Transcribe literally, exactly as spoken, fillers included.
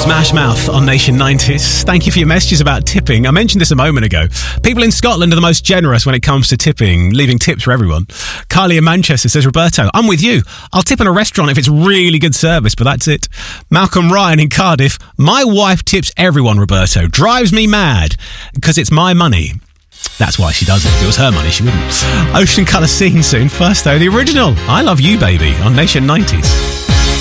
Smash Mouth on Nation nineties. Thank you for your messages about tipping. I mentioned this a moment ago. People in Scotland are the most generous when it comes to tipping, leaving tips for everyone. Carly in Manchester says, Roberto, I'm with you. I'll tip in a restaurant if it's really good service, but that's it. Malcolm Ryan in Cardiff, my wife tips everyone, Roberto. Drives me mad because it's my money. That's why she does it. If it was her money, she wouldn't. Ocean Colour Scene soon. First, though, the original I Love You, Baby on Nation nineties.